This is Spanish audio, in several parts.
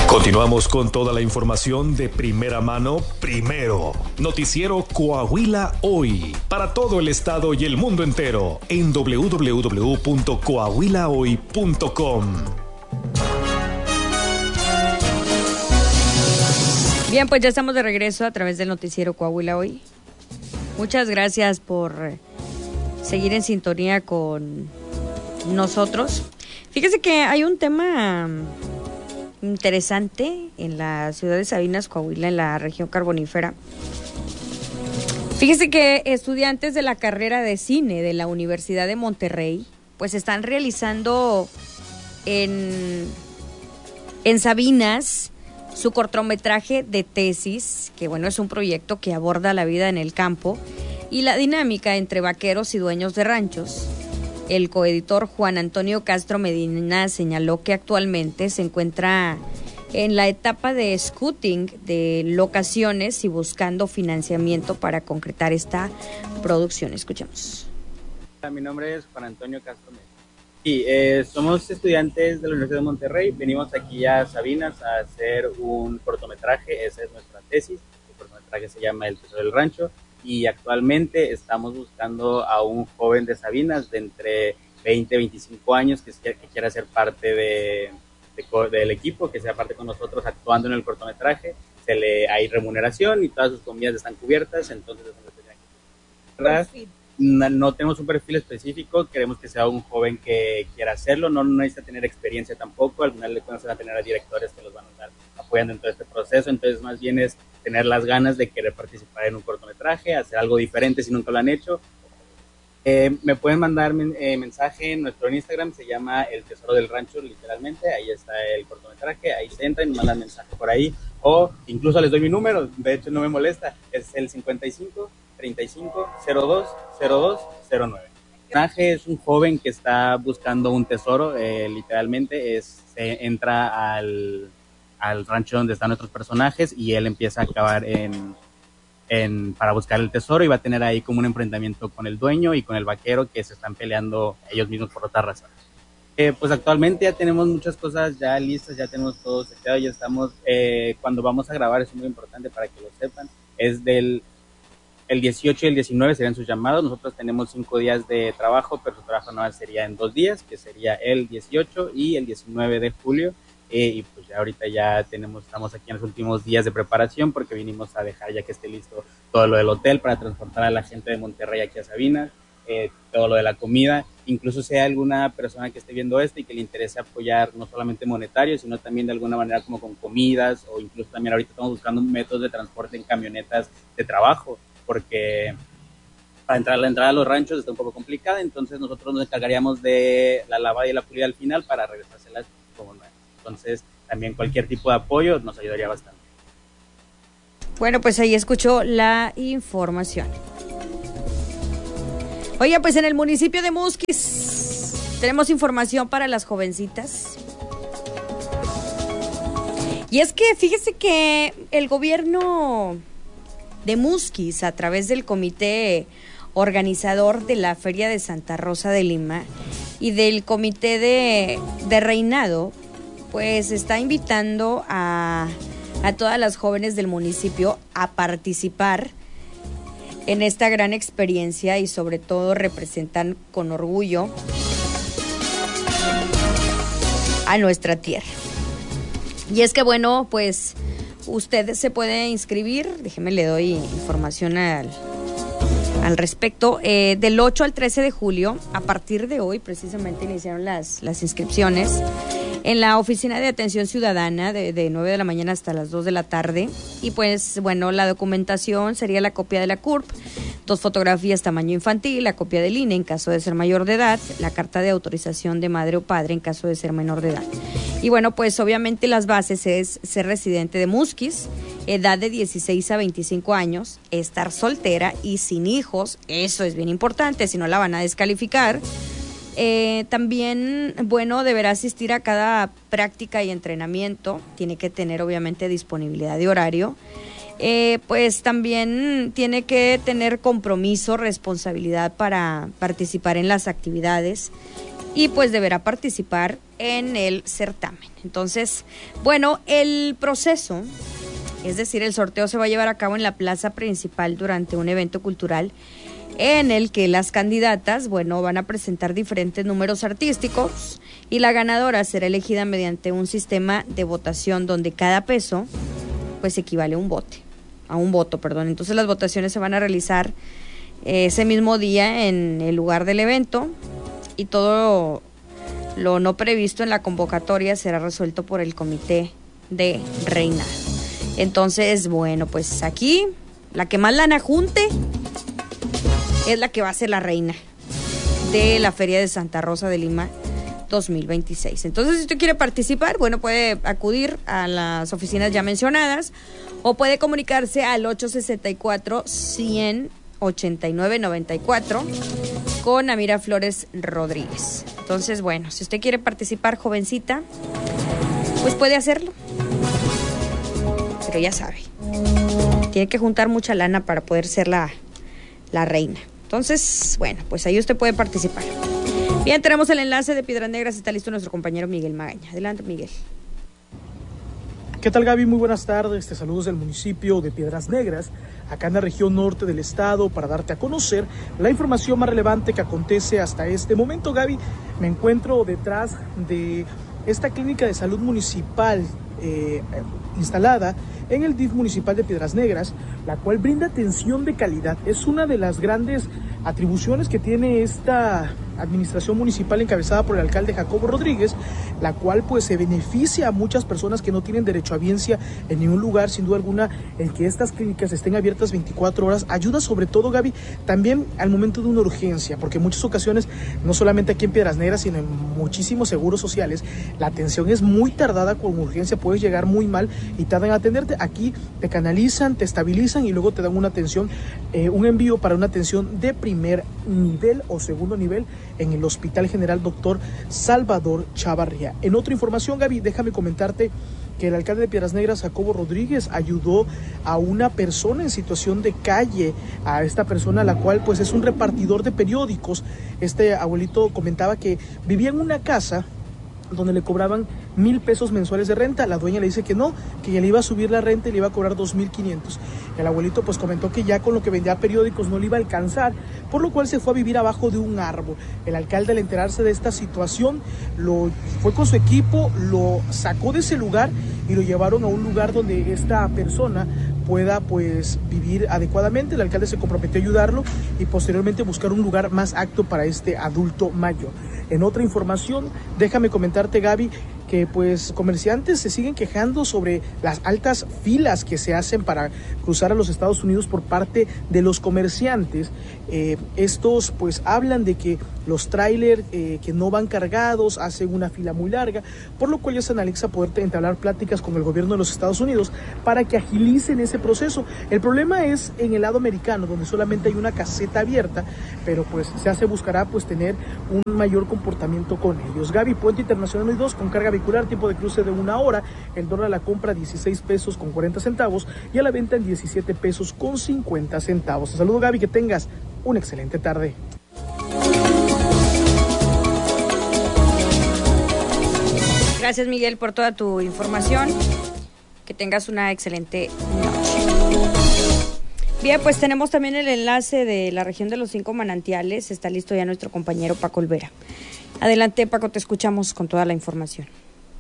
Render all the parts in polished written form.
Continuamos con toda la información de primera mano, primero. Noticiero Coahuila Hoy, para todo el estado y el mundo entero, en www.coahuilahoy.com. Bien, pues ya estamos de regreso a través del noticiero Coahuila Hoy. Muchas gracias por seguir en sintonía con nosotros. Fíjese que hay un tema interesante en la ciudad de Sabinas, Coahuila, en la región carbonífera. Fíjese que estudiantes de la carrera de cine de la Universidad de Monterrey pues están realizando en Sabinas su cortometraje de tesis, que bueno, es un proyecto que aborda la vida en el campo y la dinámica entre vaqueros y dueños de ranchos. El coeditor Juan Antonio Castro Medina señaló que actualmente se encuentra en la etapa de scouting de locaciones y buscando financiamiento para concretar esta producción. Escuchemos. Mi nombre es Juan Antonio Castro Medina. Sí, somos estudiantes de la Universidad de Monterrey. Venimos aquí a Sabinas a hacer un cortometraje. Esa es nuestra tesis. El cortometraje se llama El Tesoro del Rancho. Y actualmente estamos buscando a un joven de Sabinas de entre 20 y 25 años que quiera ser parte del equipo, que sea parte con nosotros actuando en el cortometraje. Hay remuneración y todas sus comidas están cubiertas, entonces es donde tenía que... No tenemos un perfil específico, queremos que sea un joven que quiera hacerlo, no necesita tener experiencia tampoco, al final le van a tener a directores que los van a estar apoyando en todo este proceso, entonces más bien es tener las ganas de querer participar en un cortometraje, hacer algo diferente si nunca lo han hecho. Me pueden mandar mensaje en nuestro Instagram, se llama El Tesoro del Rancho, literalmente, ahí está el cortometraje, ahí se entran y mandan mensaje por ahí, o incluso les doy mi número, de hecho no me molesta, es el 55 35 02 02 09. El personaje es un joven que está buscando un tesoro, literalmente se entra al rancho donde están nuestros personajes y él empieza a acabar para buscar el tesoro y va a tener ahí como un enfrentamiento con el dueño y con el vaquero que se están peleando ellos mismos por otra razón. Pues actualmente ya tenemos muchas cosas ya listas, ya tenemos todo seteado, ya estamos, cuando vamos a grabar es muy importante para que lo sepan, es el 18 y el 19 serían sus llamados. Nosotros tenemos 5 días de trabajo, pero su trabajo anual sería en 2 días, que sería el 18 y el 19 de julio. Y pues ya ahorita ya estamos aquí en los últimos días de preparación porque vinimos a dejar ya que esté listo todo lo del hotel para transportar a la gente de Monterrey aquí a Sabinas, todo lo de la comida. Incluso si hay alguna persona que esté viendo esto y que le interese apoyar no solamente monetario, sino también de alguna manera como con comidas, o incluso también ahorita estamos buscando métodos de transporte en camionetas de trabajo, porque para la entrada a los ranchos está un poco complicada, entonces nosotros nos encargaríamos de la lavada y la pulida al final para regresárselas como nuevas. Entonces también cualquier tipo de apoyo nos ayudaría bastante. Bueno, pues ahí escuchó la información. Oye, pues en el municipio de Musquis tenemos información para las jovencitas. Y es que fíjese que el gobierno de Musquis, a través del comité organizador de la Feria de Santa Rosa de Lima y del comité de reinado, pues está invitando a todas las jóvenes del municipio a participar en esta gran experiencia y sobre todo representan con orgullo a nuestra tierra. Y es que bueno, pues usted se puede inscribir, déjeme le doy información al respecto, del 8 al 13 de julio, a partir de hoy precisamente iniciaron las inscripciones en la Oficina de Atención Ciudadana de 9 de la mañana hasta las 2 de la tarde. Y pues bueno, la documentación sería la copia de la CURP, 2 fotografías tamaño infantil, la copia del INE en caso de ser mayor de edad, la carta de autorización de madre o padre en caso de ser menor de edad. Y bueno, pues obviamente las bases es ser residente de Musquis, edad de 16 a 25 años, estar soltera y sin hijos, eso es bien importante, si no la van a descalificar. También, bueno, deberá asistir a cada práctica y entrenamiento, tiene que tener obviamente disponibilidad de horario. Pues también tiene que tener compromiso, responsabilidad para participar en las actividades y pues deberá participar en el certamen. Entonces, bueno, el proceso, es decir, el sorteo se va a llevar a cabo en la plaza principal durante un evento cultural en el que las candidatas, bueno, van a presentar diferentes números artísticos y la ganadora será elegida mediante un sistema de votación donde cada peso pues equivale a un voto. Entonces las votaciones se van a realizar ese mismo día en el lugar del evento y todo lo no previsto en la convocatoria será resuelto por el comité de reinado. Entonces, bueno, pues aquí la que más lana junte es la que va a ser la reina de la Feria de Santa Rosa de Lima 2026. Entonces, si usted quiere participar, bueno, puede acudir a las oficinas ya mencionadas o puede comunicarse al 864-100-8994 con Amira Flores Rodríguez. Entonces, bueno, si usted quiere participar, jovencita, pues puede hacerlo. Pero ya sabe, tiene que juntar mucha lana para poder ser la reina. Entonces, bueno, pues ahí usted puede participar. Bien, tenemos el enlace de Piedras Negras. Está listo nuestro compañero Miguel Magaña. Adelante, Miguel. ¿Qué tal, Gaby? Muy buenas tardes. Te saludos del municipio de Piedras Negras, acá en la región norte del estado, para darte a conocer la información más relevante que acontece hasta este momento. Gaby, me encuentro detrás de esta clínica de salud municipal instalada en el DIF municipal de Piedras Negras, la cual brinda atención de calidad. Es una de las grandes atribuciones que tiene esta administración municipal encabezada por el alcalde Jacobo Rodríguez, la cual pues se beneficia a muchas personas que no tienen derecho a biencia en ningún lugar. Sin duda alguna, el que estas clínicas estén abiertas 24 horas ayuda, sobre todo, Gaby, también al momento de una urgencia, porque en muchas ocasiones, no solamente aquí en Piedras Negras, sino en muchísimos seguros sociales, la atención es muy tardada. Con urgencia puedes llegar muy mal y tardan en atenderte. Aquí te canalizan, te estabilizan y luego te dan una atención, un envío para una atención de primer nivel o segundo nivel en el Hospital General Dr. Salvador Chavarría. En otra información, Gaby, déjame comentarte que el alcalde de Piedras Negras, Jacobo Rodríguez, ayudó a una persona en situación de calle, a esta persona, la cual pues es un repartidor de periódicos. Este abuelito comentaba que vivía en una casa donde le cobraban 1,000 pesos mensuales de renta. La dueña le dice que no, que ya le iba a subir la renta y le iba a cobrar 2,500. El abuelito pues comentó que ya con lo que vendía periódicos no le iba a alcanzar, por lo cual se fue a vivir abajo de un árbol. El alcalde, al enterarse de esta situación, fue con su equipo, lo sacó de ese lugar y lo llevaron a un lugar donde esta persona pueda pues vivir adecuadamente. El alcalde se comprometió a ayudarlo y posteriormente buscar un lugar más apto para este adulto mayor. En otra información, déjame comentarte, Gaby, que pues comerciantes se siguen quejando sobre las altas filas que se hacen para cruzar a los Estados Unidos por parte de los comerciantes. Estos pues hablan de que los tráiler que no van cargados hacen una fila muy larga, por lo cual ya se analiza poder entablar pláticas con el gobierno de los Estados Unidos para que agilicen ese proceso. El problema es en el lado americano, donde solamente hay una caseta abierta, pero pues se buscará pues tener un mayor comportamiento con ellos. Gaby, Puente Internacional 2 con carga vehicular, tiempo de cruce de 1 hora, el dólar a la compra 16 pesos con 40 centavos y a la venta en 17 pesos con 50 centavos. Te saludo, Gaby, que tengas una excelente tarde. Gracias, Miguel, por toda tu información. Que tengas una excelente noche. Bien, pues tenemos también el enlace de la región de los 5 manantiales. Está listo ya nuestro compañero Paco Olvera. Adelante, Paco, te escuchamos con toda la información.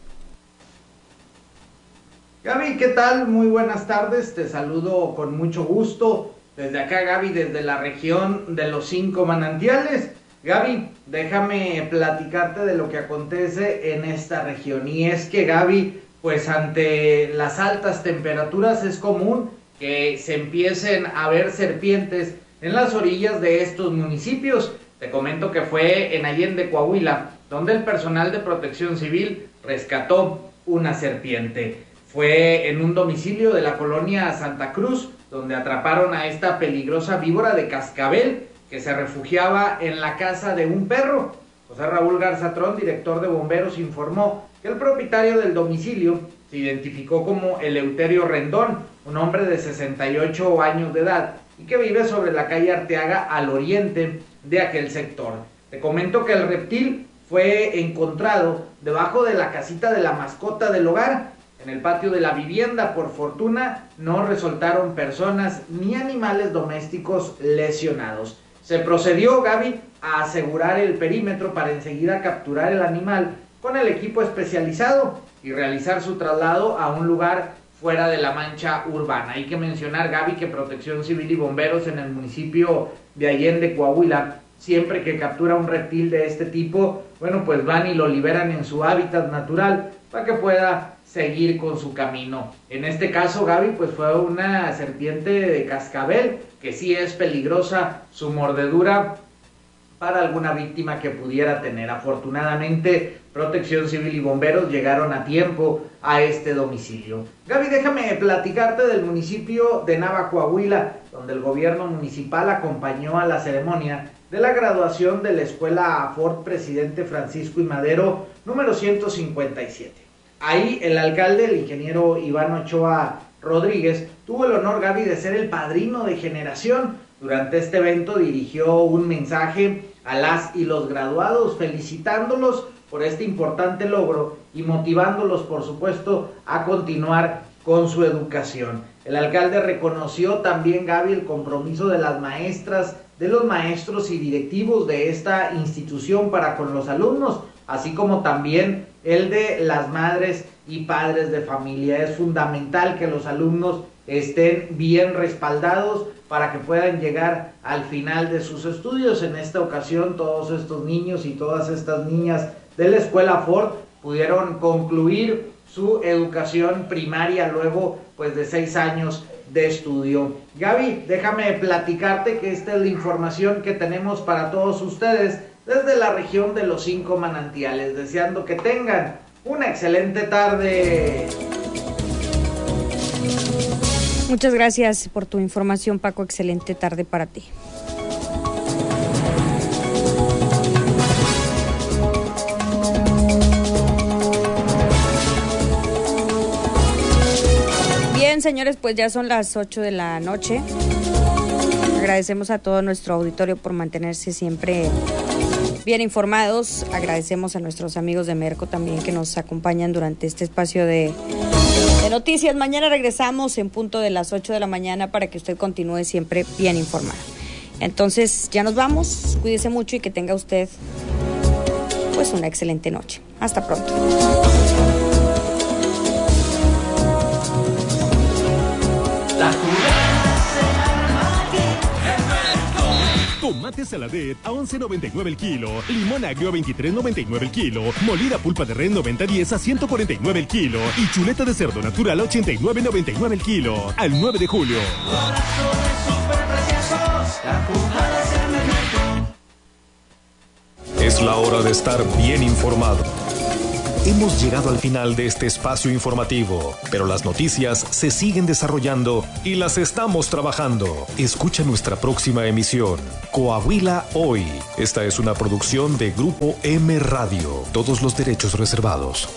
Gaby, ¿qué tal? Muy buenas tardes, te saludo con mucho gusto desde acá, Gaby, desde la región de los 5 manantiales. Gaby, déjame platicarte de lo que acontece en esta región. Y es que, Gaby, pues ante las altas temperaturas es común que se empiecen a ver serpientes en las orillas de estos municipios. Te comento que fue en Allende, Coahuila, donde el personal de Protección Civil rescató una serpiente. Fue en un domicilio de la colonia Santa Cruz, donde atraparon a esta peligrosa víbora de cascabel que se refugiaba en la casa de un perro. José Raúl Garzatrón, director de bomberos, informó que el propietario del domicilio se identificó como Eleuterio Rendón, un hombre de 68 años de edad y que vive sobre la calle Arteaga al oriente de aquel sector. Te comento que el reptil fue encontrado debajo de la casita de la mascota del hogar, en el patio de la vivienda. Por fortuna no resultaron personas ni animales domésticos lesionados. Se procedió, Gaby, a asegurar el perímetro para enseguida capturar el animal con el equipo especializado y realizar su traslado a un lugar fuera de la mancha urbana. Hay que mencionar, Gaby, que Protección Civil y bomberos en el municipio de Allende, Coahuila, siempre que captura un reptil de este tipo, bueno, pues van y lo liberan en su hábitat natural para que pueda seguir con su camino. En este caso, Gaby, pues fue una serpiente de cascabel, que sí es peligrosa su mordedura para alguna víctima que pudiera tener. Afortunadamente, Protección Civil y bomberos llegaron a tiempo a este domicilio. Gaby, déjame platicarte del municipio de Nava, Coahuila, donde el gobierno municipal acompañó a la ceremonia de la graduación de la Escuela Ford Presidente Francisco I. Madero, número 157. Ahí el alcalde, el ingeniero Iván Ochoa Rodríguez, tuvo el honor, Gaby, de ser el padrino de generación. Durante este evento dirigió un mensaje a las y los graduados, felicitándolos por este importante logro y motivándolos, por supuesto, a continuar con su educación. El alcalde reconoció también, Gaby, el compromiso de las maestras, de los maestros y directivos de esta institución para con los alumnos, así como también el de las madres y padres de familia. Es fundamental que los alumnos estén bien respaldados para que puedan llegar al final de sus estudios. En esta ocasión, todos estos niños y todas estas niñas de la Escuela Ford pudieron concluir su educación primaria luego pues de 6 años de estudio. Gaby, déjame platicarte que esta es la información que tenemos para todos ustedes desde la región de los 5 manantiales, deseando que tengan una excelente tarde. Muchas gracias por tu información, Paco. Excelente tarde para ti. Bien, señores, pues ya son las 8 de la noche. Agradecemos a todo nuestro auditorio por mantenerse siempre bien informados. Agradecemos a nuestros amigos de Merco también que nos acompañan durante este espacio de noticias. Mañana regresamos en punto de las 8 de la mañana para que usted continúe siempre bien informado. Entonces, ya nos vamos. Cuídese mucho y que tenga usted pues una excelente noche. Hasta pronto. Tomate saladet a $11.99 el kilo, limón agrio a $23.99 el kilo, molida pulpa de res 90-10 a $149 el kilo y chuleta de cerdo natural a $89.99 el kilo. Al 9 de julio. Es la hora de estar bien informado. Hemos llegado al final de este espacio informativo, pero las noticias se siguen desarrollando y las estamos trabajando. Escucha nuestra próxima emisión, Coahuila Hoy. Esta es una producción de Grupo M Radio. Todos los derechos reservados.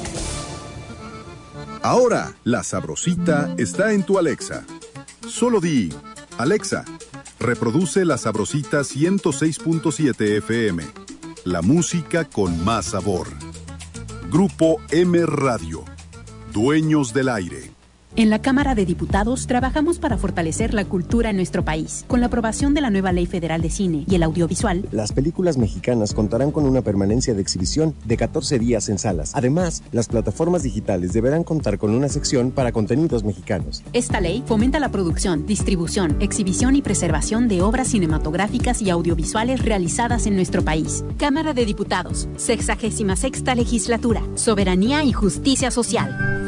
Ahora, La Sabrosita está en tu Alexa. Solo di, Alexa, reproduce La Sabrosita 106.7 FM. La música con más sabor. Grupo M Radio, dueños del aire. En la Cámara de Diputados trabajamos para fortalecer la cultura en nuestro país. Con la aprobación de la nueva Ley Federal de Cine y el Audiovisual, las películas mexicanas contarán con una permanencia de exhibición de 14 días en salas. Además, las plataformas digitales deberán contar con una sección para contenidos mexicanos. Esta ley fomenta la producción, distribución, exhibición y preservación de obras cinematográficas y audiovisuales realizadas en nuestro país. Cámara de Diputados, 66ª Legislatura, Soberanía y Justicia Social.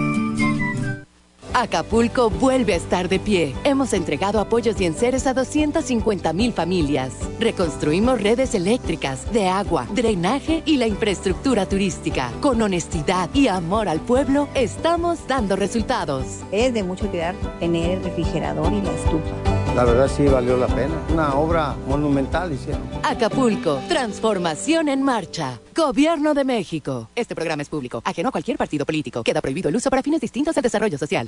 Acapulco vuelve a estar de pie. Hemos entregado apoyos y enseres a 250,000 familias. Reconstruimos redes eléctricas, de agua, drenaje y la infraestructura turística. Con honestidad y amor al pueblo, estamos dando resultados. Es de mucho cuidar tener el refrigerador y la estufa. La verdad sí valió la pena. Una obra monumental hicieron. Acapulco, transformación en marcha. Gobierno de México. Este programa es público, ajeno a cualquier partido político. Queda prohibido el uso para fines distintos al desarrollo social.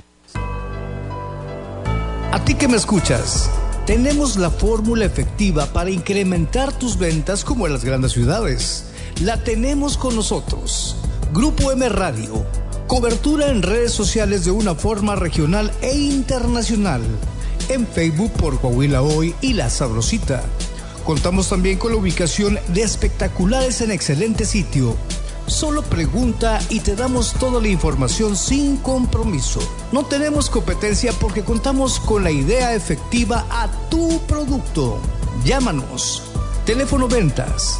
A ti que me escuchas, tenemos la fórmula efectiva para incrementar tus ventas como en las grandes ciudades. la tenemos con nosotros. Grupo M Radio, cobertura en redes sociales de una forma regional e internacional. En Facebook por Coahuila Hoy y La Sabrosita. Contamos también con la ubicación de espectaculares en excelente sitio. Solo pregunta y te damos toda la información sin compromiso. No tenemos competencia porque contamos con la idea efectiva a tu producto. Llámanos. Teléfono ventas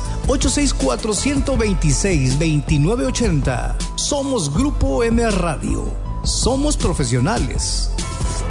864-126-2980. Somos Grupo M Radio. Somos profesionales.